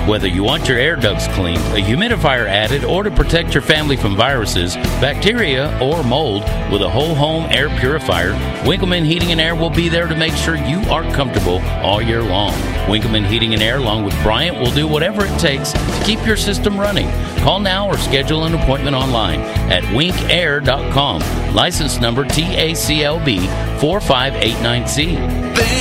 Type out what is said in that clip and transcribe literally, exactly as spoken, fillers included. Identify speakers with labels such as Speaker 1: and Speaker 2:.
Speaker 1: Whether you want your air ducts cleaned, a humidifier added, or to protect your family from viruses, bacteria, or mold with a whole home air purifier, Winkleman Heating and Air will be there to make sure you are comfortable all year long. Winkleman Heating and Air, along with Bryant, will do whatever it takes to keep your system running. Call now or schedule an appointment online at wink air dot com. License number T A C L B four five eight nine C.